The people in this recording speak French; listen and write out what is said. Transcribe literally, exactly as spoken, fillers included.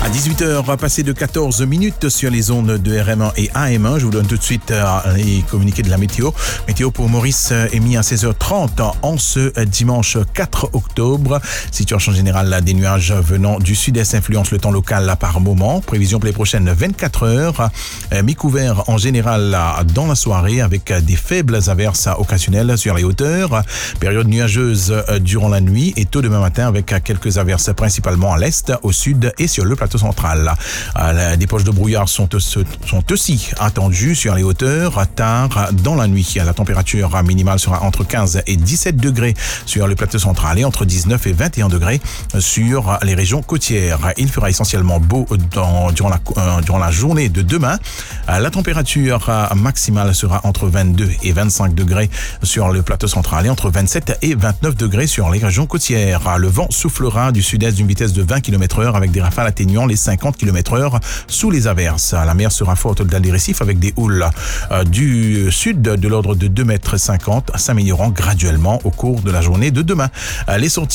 dix-huit heures, passé de quatorze minutes sur les ondes de R M un et A M un. Je vous donne tout de suite les communiqués de la météo. Météo pour Maurice est mis à seize heures trente en ce dimanche quatre octobre. Situation générale des nuages venant du sud-est influence le temps local par moment. Prévision pour les prochaines vingt-quatre heures. Mi-couvert en général dans la soirée avec des faibles averses occasionnelles sur les hauteurs. Période nuageuse durant la nuit et tôt demain matin avec quelques averses principalement à l'est, au sud et sur le plateau central. Des poches de brouillard sont, sont aussi attendues sur les hauteurs tard dans la nuit. La température minimale sera entre quinze et dix-sept degrés sur le plateau central et entre dix-neuf et vingt et un degrés sur les régions côtières. Il fera essentiellement beau dans, durant, la, euh, durant la journée de demain. La température maximale sera entre vingt-deux et vingt-cinq degrés sur le plateau central et entre vingt-sept et vingt-neuf degrés sur les régions côtières. Le vent soufflera du sud-est d'une vitesse de vingt kilomètres heure avec des rafales atteignant les cinquante kilomètres heure sous les averses. La mer sera forte au-delà des récifs avec des houles euh, du sud de l'ordre de deux mètres cinquante, s'améliorant graduellement au cours de la journée de demain. Les sorties